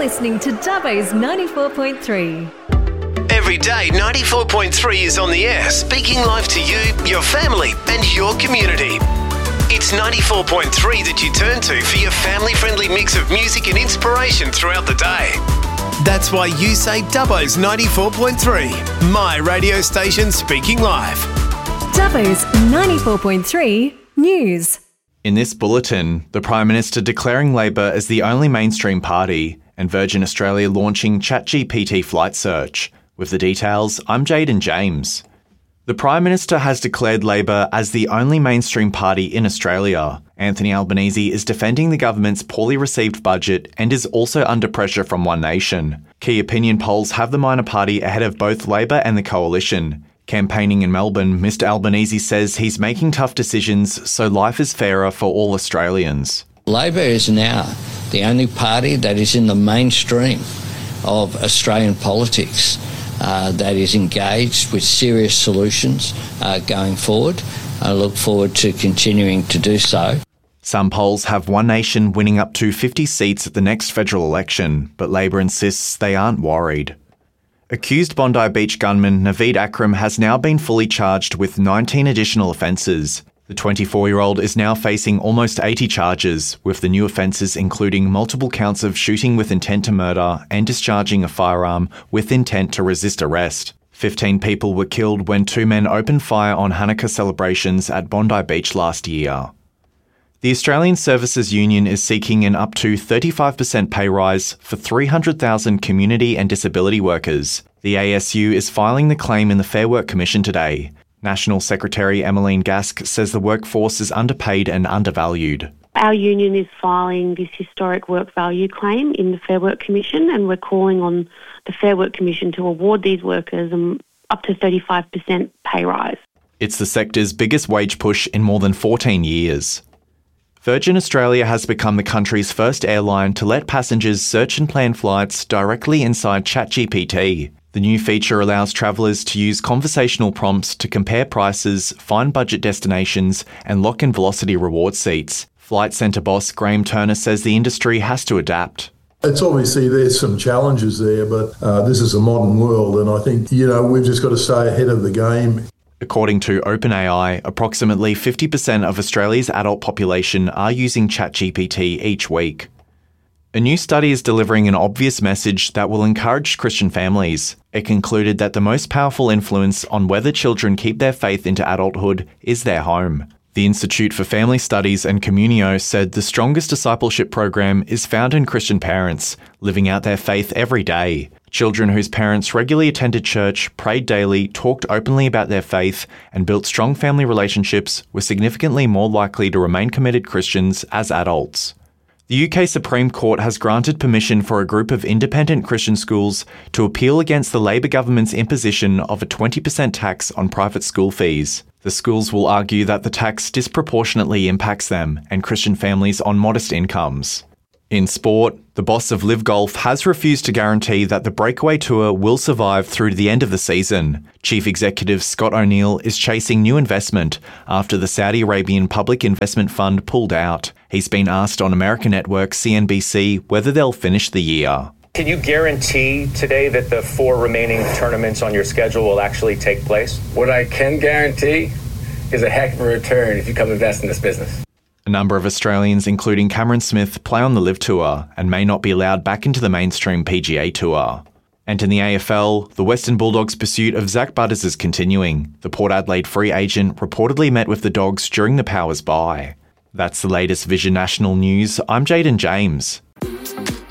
listening to Dubbo's 94.3. Every day, 94.3 is on the air, speaking live to you, your family, and your community. It's 94.3 that you turn to for your family-friendly mix of music and inspiration throughout the day. That's why you say Dubbo's 94.3, my radio station speaking live. Dubbo's 94.3 News. In this bulletin, the Prime Minister declaring Labor as the only mainstream party and Virgin Australia launching ChatGPT flight search. With the details, I'm Jaden James. The Prime Minister has declared Labor as the only mainstream party in Australia. Anthony Albanese is defending the government's poorly received budget and is also under pressure from One Nation. Key opinion polls have the minor party ahead of both Labor and the Coalition. Campaigning in Melbourne, Mr Albanese says he's making tough decisions so life is fairer for all Australians. Labor is now the only party that is in the mainstream of Australian politics that is engaged with serious solutions going forward. I look forward to continuing to do so. Some polls have One Nation winning up to 50 seats at the next federal election, but Labor insists they aren't worried. Accused Bondi Beach gunman Naveed Akram has now been fully charged with 19 additional offences. The 24-year-old is now facing almost 80 charges, with the new offences including multiple counts of shooting with intent to murder and discharging a firearm with intent to resist arrest. 15 people were killed when two men opened fire on Hanukkah celebrations at Bondi Beach last year. The Australian Services Union is seeking an up to 35% pay rise for 300,000 community and disability workers. The ASU is filing the claim in the Fair Work Commission today. National Secretary Emmeline Gask says the workforce is underpaid and undervalued. Our union is filing this historic work value claim in the Fair Work Commission, and we're calling on the Fair Work Commission to award these workers up to 35% pay rise. It's the sector's biggest wage push in more than 14 years. Virgin Australia has become the country's first airline to let passengers search and plan flights directly inside ChatGPT. The new feature allows travellers to use conversational prompts to compare prices, find budget destinations, and lock in Velocity reward seats. Flight Centre boss Graham Turner says the industry has to adapt. It's obviously there's some challenges there, but this is a modern world, and I think, we've just got to stay ahead of the game. According to OpenAI, approximately 50% of Australia's adult population are using ChatGPT each week. A new study is delivering an obvious message that will encourage Christian families. It concluded that the most powerful influence on whether children keep their faith into adulthood is their home. The Institute for Family Studies and Communio said the strongest discipleship program is found in Christian parents, living out their faith every day. Children whose parents regularly attended church, prayed daily, talked openly about their faith, and built strong family relationships were significantly more likely to remain committed Christians as adults. The UK Supreme Court has granted permission for a group of independent Christian schools to appeal against the Labor government's imposition of a 20% tax on private school fees. The schools will argue that the tax disproportionately impacts them and Christian families on modest incomes. In sport, the boss of Live Golf has refused to guarantee that the Breakaway Tour will survive through to the end of the season. Chief Executive Scott O'Neill is chasing new investment after the Saudi Arabian Public Investment Fund pulled out. He's been asked on American network CNBC whether they'll finish the year. Can you guarantee today that the 4 remaining tournaments on your schedule will actually take place? What I can guarantee is a heck of a return if you come invest in this business. A number of Australians, including Cameron Smith, play on the Live Tour and may not be allowed back into the mainstream PGA Tour. And in the AFL, the Western Bulldogs' pursuit of Zach Butters is continuing. The Port Adelaide free agent reportedly met with the Dogs during the Powers bye. That's the latest Vision National News. I'm Jaden James.